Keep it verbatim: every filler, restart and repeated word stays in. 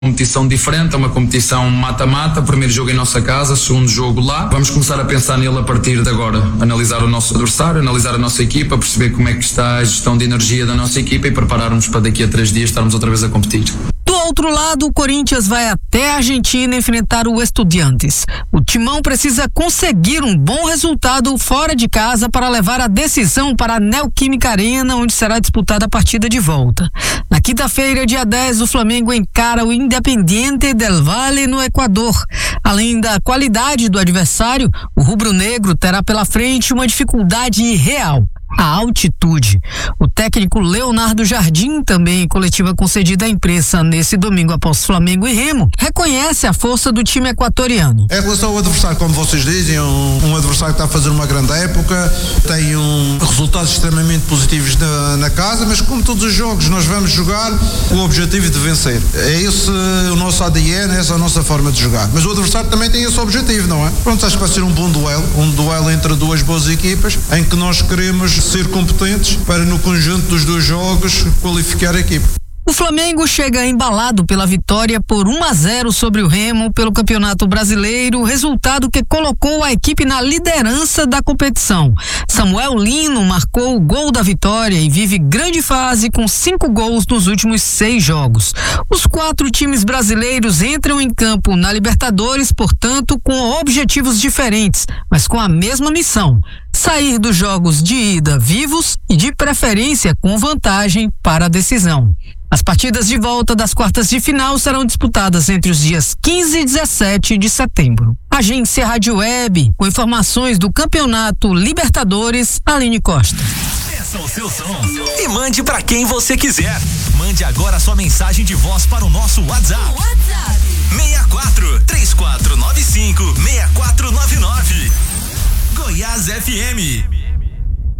competição diferente, é uma competição mata-mata, primeiro jogo em nossa casa, segundo jogo lá. Vamos começar a pensar nele a partir de agora, analisar o nosso adversário, analisar a nossa equipa, perceber como é que está a gestão de energia da nossa equipa e prepararmos para daqui a três dias estarmos outra vez a competir. Do outro lado, o Corinthians vai até a Argentina enfrentar o Estudiantes. O Timão precisa conseguir um bom resultado fora de casa para levar a decisão para a Neoquímica Arena, onde será disputada a partida de volta. Na quinta-feira, dia dez, o Flamengo encara o Independiente del Valle no Equador. Além da qualidade do adversário, o rubro-negro terá pela frente uma dificuldade real: a altitude. O técnico Leonardo Jardim, também em coletiva concedida à imprensa nesse domingo após Flamengo e Remo, reconhece a força do time equatoriano. Em relação ao adversário, como vocês dizem, um, um adversário que está a fazer uma grande época, tem um, resultados extremamente positivos na, na casa, mas como todos os jogos nós vamos jogar com o objetivo de vencer. É esse o nosso A D N, essa é a nossa forma de jogar. Mas o adversário também tem esse objetivo, não é? Pronto, acho que vai ser um bom duelo, um duelo entre duas boas equipas, em que nós queremos ser competentes para, no conjunto dos dois jogos, qualificar a equipe. O Flamengo chega embalado pela vitória por um a zero sobre o Remo pelo Campeonato Brasileiro, resultado que colocou a equipe na liderança da competição. Samuel Lino marcou o gol da vitória e vive grande fase com cinco gols nos últimos seis jogos. Os quatro times brasileiros entram em campo na Libertadores, portanto, com objetivos diferentes, mas com a mesma missão: sair dos jogos de ida vivos e, de preferência, com vantagem para a decisão. As partidas de volta das quartas de final serão disputadas entre os dias quinze e dezessete de setembro. Agência Rádio Web, com informações do Campeonato Libertadores, Aline Costa. Peça o seu som e mande para quem você quiser. Mande agora sua mensagem de voz para o nosso WhatsApp. WhatsApp seis quatro três quatro nove cinco seis quatro nove nove. Goiás F M.